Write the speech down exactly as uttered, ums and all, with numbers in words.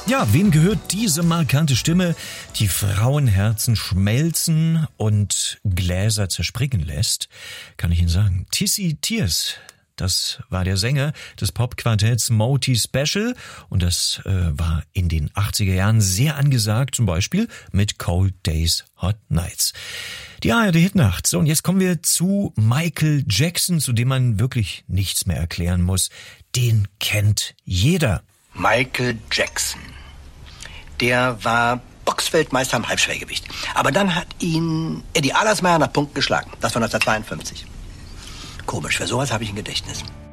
Ja, wem gehört diese markante Stimme, die Frauenherzen schmelzen und Gläser zerspringen lässt? Kann ich Ihnen sagen. Tissy Tears, das war der Sänger des Popquartetts Moti Special und das äh, war in den achtziger Jahren sehr angesagt, zum Beispiel mit Cold Days, Hot Nights. Die A R D Hitnacht. So, und jetzt kommen wir zu Michael Jackson, zu dem man wirklich nichts mehr erklären muss. Den kennt jeder. Michael Jackson. Der war Boxweltmeister im Halbschwergewicht. Aber dann hat ihn Eddie Allersmeyer nach Punkten geschlagen. Das war neunzehnhundertzweiundfünfzig. Komisch, für sowas habe ich ein Gedächtnis.